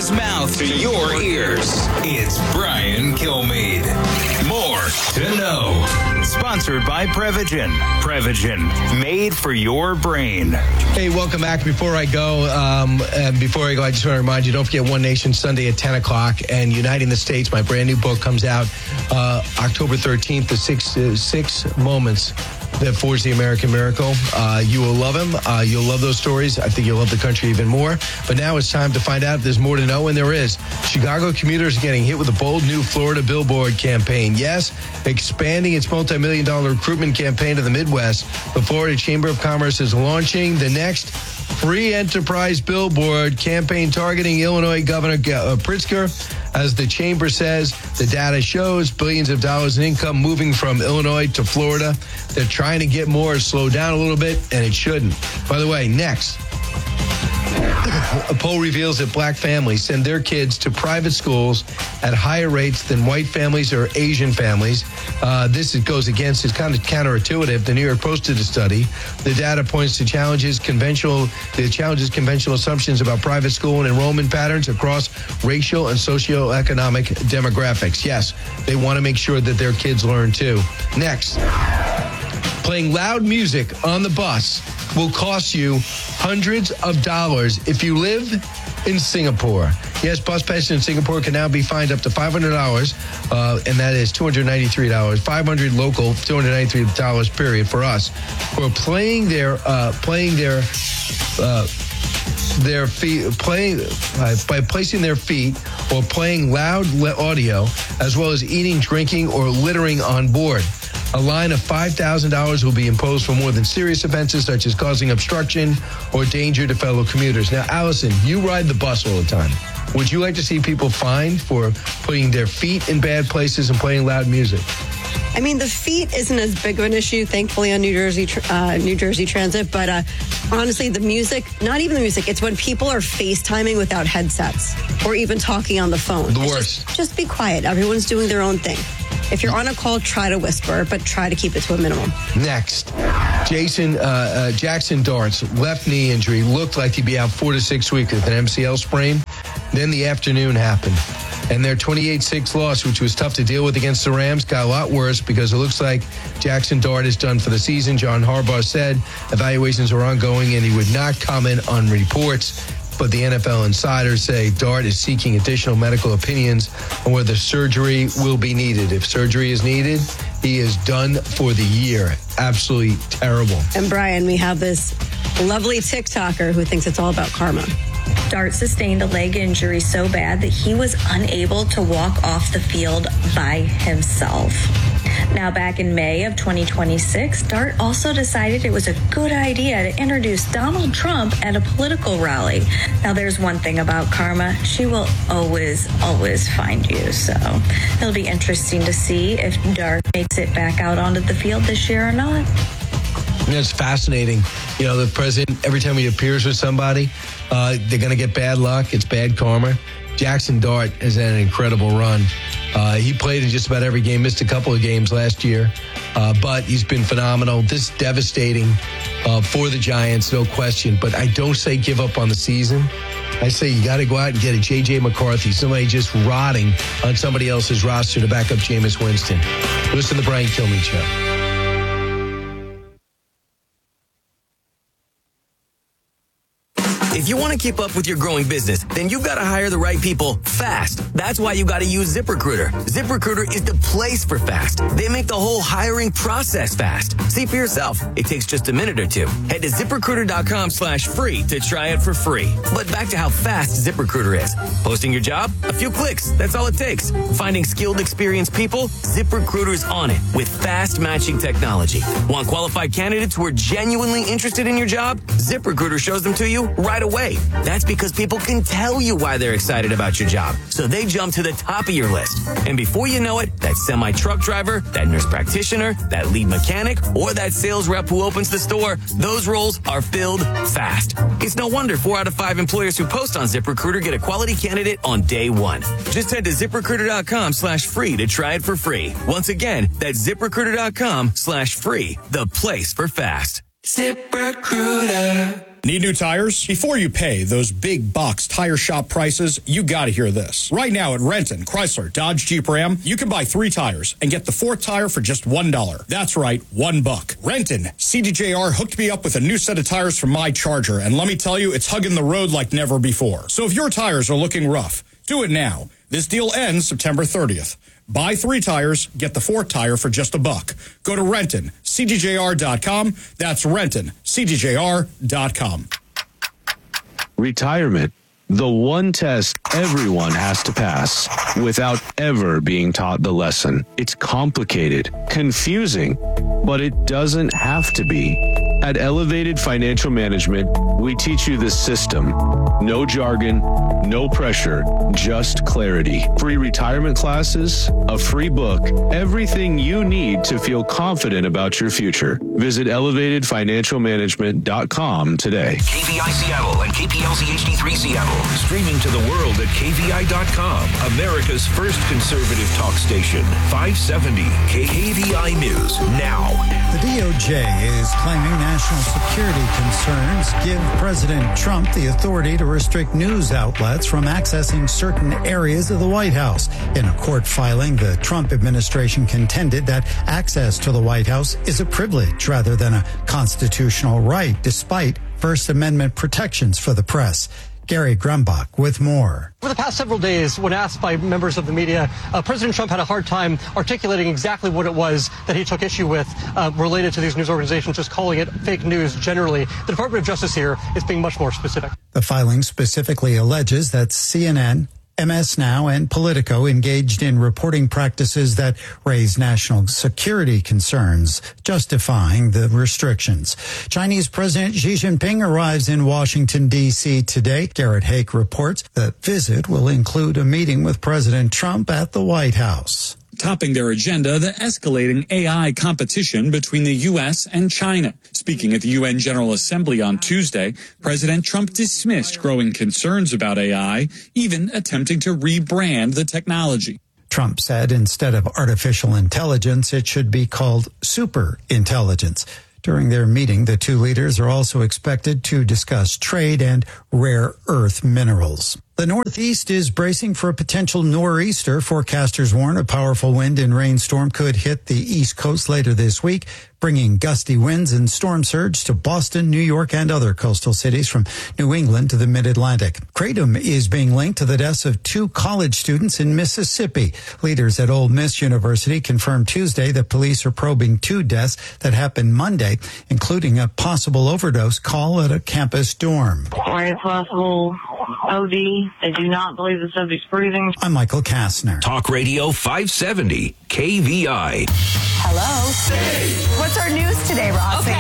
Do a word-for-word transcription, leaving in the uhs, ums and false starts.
his mouth to your ears. It's Brian Kilmeade. More to know. Sponsored by Prevagen. Prevagen, made for your brain. Hey, welcome back. Before I go, um, uh, before I go, I just want to remind you, don't forget One Nation Sunday at ten o'clock and Uniting the States. My brand new book comes out uh, October thirteenth, The Six, uh, Six Moments That Forged the American Miracle. Uh, you will love them. Uh, you'll love those stories. I think you'll love the country even more. But now it's time to find out if there's more to know, and there is. Chicago commuters are getting hit with a bold new Florida billboard campaign. Yes, expanding its multi-million dollar recruitment campaign to the Midwest. The Florida Chamber of Commerce is launching the next free enterprise billboard campaign targeting Illinois Governor Pritzker. As the chamber says, the data shows billions of dollars in income moving from Illinois to Florida. They're trying to get more, slow down a little bit, and it shouldn't. By the way, next, a poll reveals that black families send their kids to private schools at higher rates than white families or Asian families. Uh, this goes against, it's kind of counterintuitive. The New York Post did a study. The data points to challenges conventional, the challenges conventional assumptions about private school and enrollment patterns across racial and socioeconomic demographics. Yes, they want to make sure that their kids learn too. Next, playing loud music on the bus will cost you hundreds of dollars if you live in Singapore. Yes, bus passengers in Singapore can now be fined up to five hundred dollars, uh, and that is two hundred ninety-three dollars. five hundred dollars local, two hundred ninety-three dollars period for us. For playing their, uh, playing their, uh, their feet, playing uh, by placing their feet or playing loud audio, as well as eating, drinking, or littering on board. A line of five thousand dollars will be imposed for more than serious offenses such as causing obstruction or danger to fellow commuters. Now, Allison, you ride the bus all the time. Would you like to see people fined for putting their feet in bad places and playing loud music? I mean, the feet isn't as big of an issue, thankfully, on New Jersey uh, New Jersey Transit. But uh, honestly, the music, not even the music, it's when people are FaceTiming without headsets or even talking on the phone. The it's worst. Just, just be quiet. Everyone's doing their own thing. If you're on a call, try to whisper, but try to keep it to a minimum. Next, Jason uh, uh, Jackson Dart's left knee injury looked like he'd be out four to six weeks with an M C L sprain. Then the afternoon happened. And their twenty-eight six loss, which was tough to deal with against the Rams, got a lot worse because it looks like Jackson Dart is done for the season. John Harbaugh said evaluations are ongoing and he would not comment on reports. But the N F L insiders say Dart is seeking additional medical opinions on whether surgery will be needed. If surgery is needed, he is done for the year. Absolutely terrible. And Brian, we have this lovely TikToker who thinks it's all about karma. Dart sustained a leg injury so bad that he was unable to walk off the field by himself. Now, back in May of twenty twenty-six, Dart also decided it was a good idea to introduce Donald Trump at a political rally. Now, there's one thing about karma. She will always, always find you. So it'll be interesting to see if Dart makes it back out onto the field this year or not. You know, it's fascinating. You know, the president, every time he appears with somebody, uh, they're going to get bad luck. It's bad karma. Jackson Dart has had an incredible run. Uh, he played in just about every game, missed a couple of games last year, uh, but he's been phenomenal. This is devastating uh, for the Giants, no question. But I don't say give up on the season. I say you got to go out and get a J J McCarthy, somebody just rotting on somebody else's roster to back up Jameis Winston. Listen to the Brian Kilmeade Show. If you want to keep up with your growing business, then you've got to hire the right people fast. That's why you got to use ZipRecruiter. ZipRecruiter is the place for fast. They make the whole hiring process fast. See for yourself. It takes just a minute or two. Head to ZipRecruiter.com slash free to try it for free. But back to how fast ZipRecruiter is. Posting your job? A few clicks. That's all it takes. Finding skilled, experienced people? ZipRecruiter's on it with fast matching technology. Want qualified candidates who are genuinely interested in your job? ZipRecruiter shows them to you right away. That's because people can tell you why they're excited about your job. So they jump to the top of your list. And before you know it, that semi-truck driver, that nurse practitioner, that lead mechanic, or that sales rep who opens the store, those roles are filled fast. It's no wonder four out of five employers who post on ZipRecruiter get a quality candidate on day one. Just head to ZipRecruiter.com slash free to try it for free. Once again, that's ZipRecruiter.com slash free, the place for fast. ZipRecruiter. Need new tires? Before you pay those big box tire shop prices, you gotta hear this. Right now at Renton, Chrysler, Dodge, Jeep, Ram, you can buy three tires and get the fourth tire for just one dollar. That's right, one buck. Renton, C D J R hooked me up with a new set of tires for my Charger, and let me tell you, it's hugging the road like never before. So if your tires are looking rough, do it now. This deal ends September thirtieth. Buy three tires, get the fourth tire for just a buck. Go to Renton, C D J R dot com. That's Renton, C D J R dot com. Retirement. The one test everyone has to pass without ever being taught the lesson. It's complicated, confusing, but it doesn't have to be. At Elevated Financial Management, we teach you the system. No jargon, no pressure, just clarity. Free retirement classes, a free book, everything you need to feel confident about your future. Visit elevated financial management dot com today. K V I Seattle and K P L Z H D three Seattle. Streaming to the world at K V I dot com. America's first conservative talk station. five seventy K V I News now. The D O J is claiming national security concerns give President Trump the authority to restrict news outlets from accessing certain areas of the White House. In a court filing, the Trump administration contended that access to the White House is a privilege rather than a constitutional right, despite First Amendment protections for the press. Gary Grumbach with more. Over the past several days, when asked by members of the media, uh, President Trump had a hard time articulating exactly what it was that he took issue with uh, related to these news organizations, just calling it fake news generally. The Department of Justice here is being much more specific. The filing specifically alleges that C N N, M S Now, and Politico engaged in reporting practices that raise national security concerns, justifying the restrictions. Chinese President Xi Jinping arrives in Washington, D C today. Garrett Haake reports the visit will include a meeting with President Trump at the White House. Topping their agenda, the escalating A I competition between the U S and China. Speaking at the U N General Assembly on Tuesday, President Trump dismissed growing concerns about A I, even attempting to rebrand the technology. Trump said instead of artificial intelligence, it should be called super intelligence. During their meeting, the two leaders are also expected to discuss trade and rare earth minerals. The Northeast is bracing for a potential nor'easter. Forecasters warn a powerful wind and rainstorm could hit the East Coast later this week, bringing gusty winds and storm surge to Boston, New York, and other coastal cities from New England to the mid-Atlantic. Kratom is being linked to the deaths of two college students in Mississippi. Leaders at Ole Miss University confirmed Tuesday that police are probing two deaths that happened Monday, including a possible overdose call at a campus dorm. Very possible O D. They do not believe the subject's breathing. I'm Michael Kastner. Talk Radio five seventy K V I. Hello. What's our news today, Rossi? Okay.